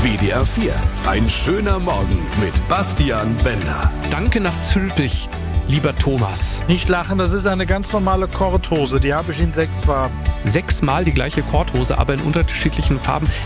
WDR 4. Ein schöner Morgen mit Bastian Bender. Danke nach Zülpich, lieber Thomas. Nicht lachen, das ist eine ganz normale Korthose. Die habe ich in 6 Farben. 6-mal die gleiche Korthose, aber in unterschiedlichen Farben.